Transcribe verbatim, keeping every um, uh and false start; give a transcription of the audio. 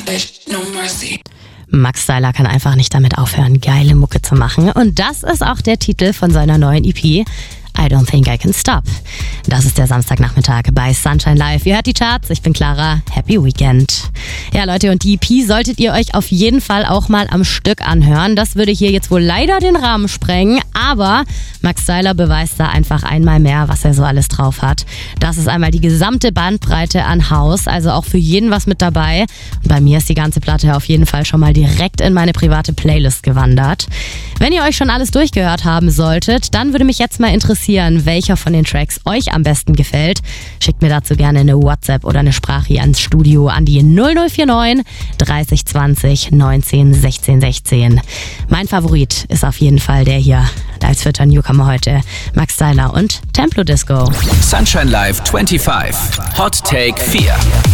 Max Styler kann einfach nicht damit aufhören, geile Mucke zu machen. Und das ist auch der Titel von seiner neuen E P, I Don't Think I Can Stop. Das ist der Samstagnachmittag bei Sunshine Live. Ihr hört die Charts, ich bin Clara. Happy Weekend. Ja, Leute, und die E P solltet ihr euch auf jeden Fall auch mal am Stück anhören. Das würde hier jetzt wohl leider den Rahmen sprengen, aber Max Styler beweist da einfach einmal mehr, was er so alles drauf hat. Das ist einmal die gesamte Bandbreite an House, also auch für jeden was mit dabei. Und bei mir ist die ganze Platte auf jeden Fall schon mal direkt in meine private Playlist gewandert. Wenn ihr euch schon alles durchgehört haben solltet, dann würde mich jetzt mal interessieren, welcher von den Tracks euch am besten gefällt. Schickt mir dazu gerne eine WhatsApp oder eine Sprache ans Studio an die null null vier neun dreißig zwanzig neunzehn sechzehn sechzehn. Mein Favorit ist auf jeden Fall der hier, als vierter Newcomer heute, Max Styler und Templo Disco. Sunshine Live fünfundzwanzig. Hot Take vier.